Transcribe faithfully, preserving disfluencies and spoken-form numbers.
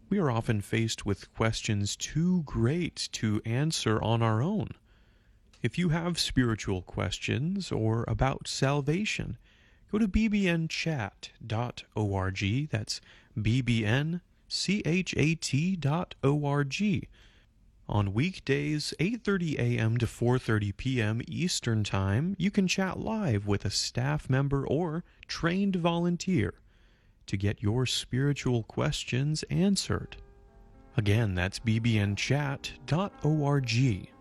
We are often faced with questions too great to answer on our own. If you have spiritual questions or about salvation, go to b b n chat dot org. That's b b n chat dot org. On weekdays, eight thirty a m to four thirty p m Eastern Time, you can chat live with a staff member or trained volunteer to get your spiritual questions answered. Again, that's b b n chat dot org.